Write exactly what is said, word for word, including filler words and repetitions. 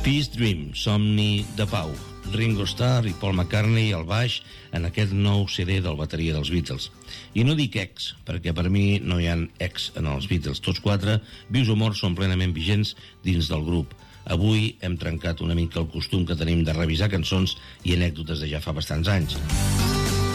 Peace Dream, somni de pau. Ringo Starr i Paul McCartney al baix en aquest nou C D del bateria dels Beatles. I no dic ex, perquè per mi no hi ha ex en els Beatles. Tots quatre, vius o morts, són plenament vigents dins del grup. Avui hem trencat una mica el costum que tenim de revisar cançons i anècdotes de ja fa bastants anys.